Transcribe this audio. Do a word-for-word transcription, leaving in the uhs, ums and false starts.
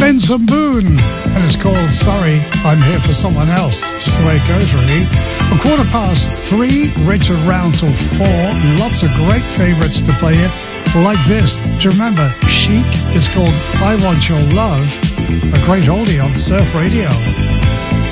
Vincent Boone, and it's called Sorry, I'm Here for Someone Else. Just the way it goes, really. A quarter past three, Richard round till four. Lots of great favourites to play here, like this. Do you remember? Chic is called I Want Your Love, a great oldie on Surf Radio.